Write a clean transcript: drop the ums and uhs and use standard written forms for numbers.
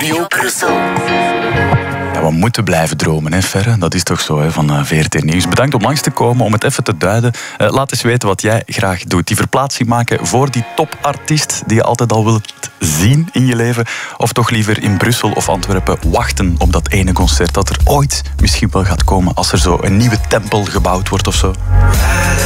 Radio Brussel. Ja, we moeten blijven dromen, hè, Ferre? Dat is toch zo, hè, van VRT Nieuws. Bedankt om langs te komen, om het even te duiden. Laat eens weten wat jij graag doet. Die verplaatsing maken voor die topartiest die je altijd al wilt zien in je leven. Of toch liever in Brussel of Antwerpen wachten op dat ene concert dat er ooit misschien wel gaat komen als er zo een nieuwe tempel gebouwd wordt of zo.